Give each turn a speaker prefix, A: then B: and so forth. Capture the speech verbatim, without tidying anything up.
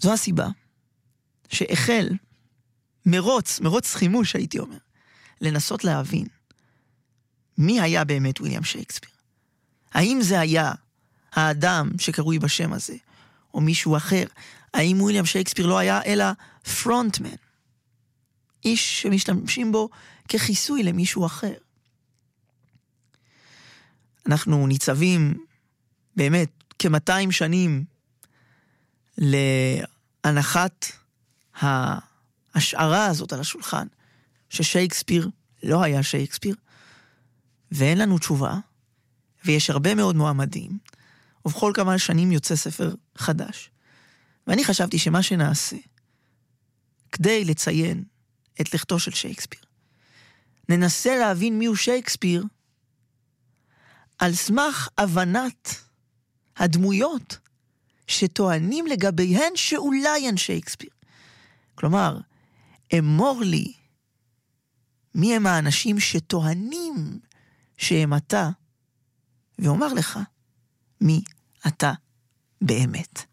A: זו הסיבה שהחל מרוץ, מרוץ חימוש הייתי אומר, לנסות להבין מי היה באמת וויליאם שייקספיר. האם זה היה האדם שקרוי בשם הזה, או מישהו אחר? האם וויליאם שייקספיר לא היה אלא פרונטמן, איש שמשתמשים בו כחיסוי למישהו אחר? אנחנו ניצבים באמת כ-מאתיים שנים להנחת ההשערה הזאת על השולחן, ששייקספיר לא היה שייקספיר, ואין לנו תשובה, ויש הרבה מאוד מועמדים, ובכל כמה שנים יוצא ספר חדש. ואני חשבתי שמה שנעשה, כדי לציין את לכתו של שייקספיר, ננסה להבין מיהו שייקספיר, על סמך הבנת הדמויות שטוענים לגביהן שאולי הן שייקספיר. כלומר, אמור לי מי הם האנשים שטוענים שהם אתה, ואומר לך מי אתה באמת.